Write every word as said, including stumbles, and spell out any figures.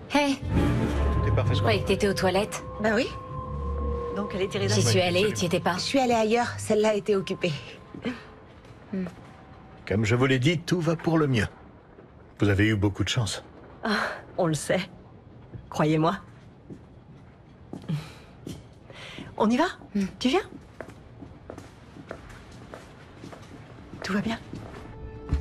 Hé, Tout est parfait. je croyais que t'étais aux toilettes. Bah oui. Donc elle est tirée J'y d'affaire. suis allée et absolument. t'y étais pas. Je suis allée ailleurs, celle-là était occupée. Comme je vous l'ai dit, tout va pour le mieux. Vous avez eu beaucoup de chance. On le sait. Croyez-moi. On y va? Tu viens? Tout va bien?